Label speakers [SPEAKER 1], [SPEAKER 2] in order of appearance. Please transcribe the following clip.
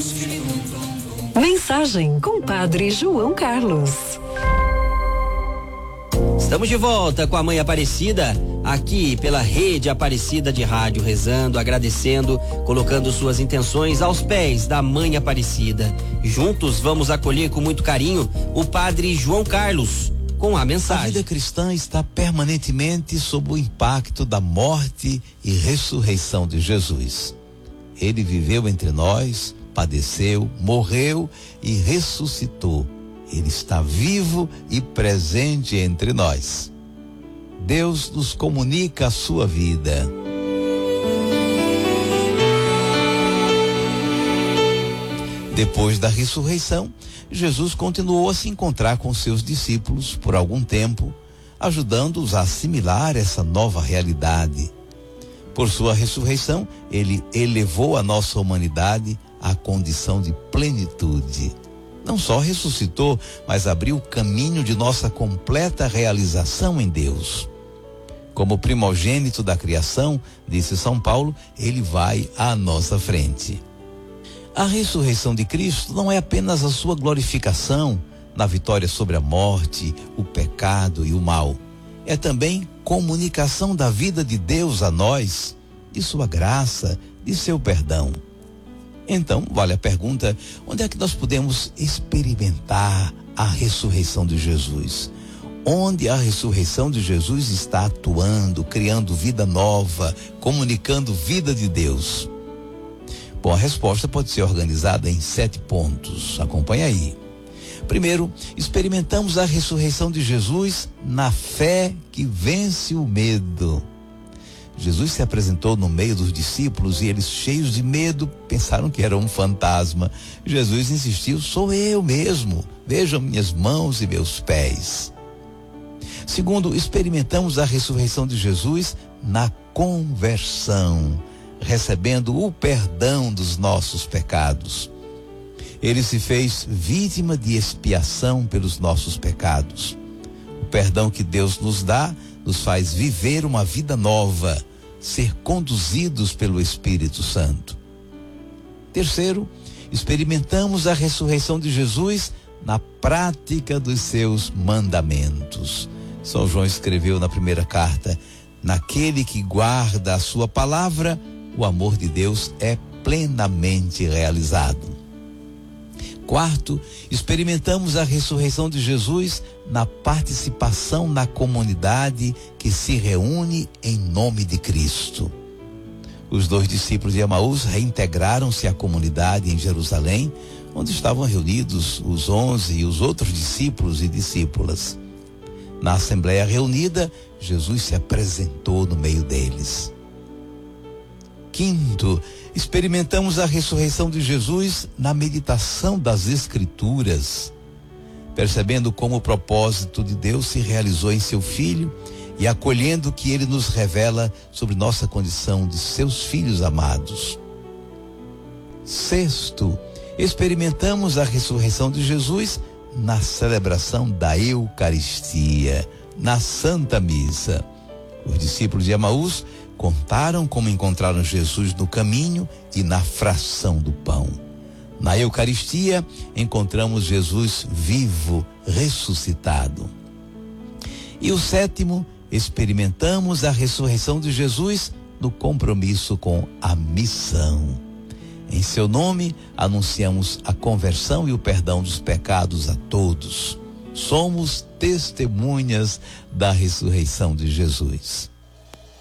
[SPEAKER 1] Mensagem com o Padre João Carlos.
[SPEAKER 2] Estamos de volta com a Mãe Aparecida, aqui pela Rede Aparecida de Rádio, rezando, agradecendo, colocando suas intenções aos pés da Mãe Aparecida. Juntos vamos acolher com muito carinho o Padre João Carlos com a mensagem.
[SPEAKER 3] A vida cristã está permanentemente sob o impacto da morte e ressurreição de Jesus. Ele viveu entre nós, padeceu, morreu e ressuscitou. Ele está vivo e presente entre nós. Deus nos comunica a sua vida. Depois da ressurreição, Jesus continuou a se encontrar com seus discípulos por algum tempo, ajudando-os a assimilar essa nova realidade. Por sua ressurreição, ele elevou a nossa humanidade à condição de plenitude. Não só ressuscitou, mas abriu o caminho de nossa completa realização em Deus. Como primogênito da criação, disse São Paulo, ele vai à nossa frente. A ressurreição de Cristo não é apenas a sua glorificação na vitória sobre a morte, o pecado e o mal. É também comunicação da vida de Deus a nós, de sua graça, de seu perdão. Então, vale a pergunta, onde é que nós podemos experimentar a ressurreição de Jesus? Onde a ressurreição de Jesus está atuando, criando vida nova, comunicando vida de Deus? Bom, a resposta pode ser organizada em 7 pontos. Acompanhe aí. Primeiro, experimentamos a ressurreição de Jesus na fé que vence o medo. Jesus se apresentou no meio dos discípulos e eles, cheios de medo, pensaram que era um fantasma. Jesus insistiu: sou eu mesmo, vejam minhas mãos e meus pés. Segundo, experimentamos a ressurreição de Jesus na conversão, recebendo o perdão dos nossos pecados. Ele se fez vítima de expiação pelos nossos pecados. O perdão que Deus nos dá nos faz viver uma vida nova, ser conduzidos pelo Espírito Santo. Terceiro, experimentamos a ressurreição de Jesus na prática dos seus mandamentos. São João escreveu na primeira carta: naquele que guarda a sua palavra, o amor de Deus é plenamente realizado. Quarto, experimentamos a ressurreição de Jesus na participação na comunidade que se reúne em nome de Cristo. Os 2 discípulos de Emaús reintegraram-se à comunidade em Jerusalém, onde estavam reunidos os 11 e os outros discípulos e discípulas. Na assembleia reunida, Jesus se apresentou no meio deles. Quinto, experimentamos a ressurreição de Jesus na meditação das Escrituras, percebendo como o propósito de Deus se realizou em seu Filho e acolhendo o que ele nos revela sobre nossa condição de seus filhos amados. Sexto, experimentamos a ressurreição de Jesus na celebração da Eucaristia, na Santa Missa. Os discípulos de Emaús contaram como encontraram Jesus no caminho e na fração do pão. Na Eucaristia, encontramos Jesus vivo, ressuscitado. E o sétimo, experimentamos a ressurreição de Jesus no compromisso com a missão. Em seu nome, anunciamos a conversão e o perdão dos pecados a todos. Somos testemunhas da ressurreição de Jesus.